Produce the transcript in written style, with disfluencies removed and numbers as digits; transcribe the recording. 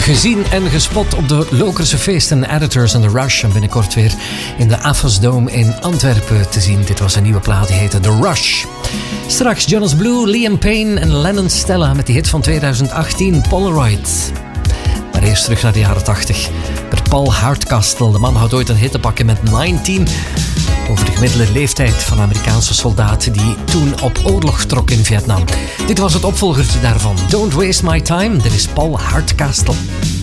Gezien en gespot op de Lokerse feesten, Editors and The Rush. En binnenkort weer in de Afas Dome in Antwerpen te zien. Dit was een nieuwe plaat, die heette The Rush. Straks Jonas Blue, Liam Payne en Lennon Stella met die hit van 2018, Polaroid. Maar eerst terug naar de jaren 80. Met Paul Hardcastle. De man had ooit een hit te pakken met 19... over de gemiddelde leeftijd van een Amerikaanse soldaat die toen op oorlog trok in Vietnam. Dit was het opvolgertje daarvan. Don't Waste My Time. Dit is Paul Hardcastle.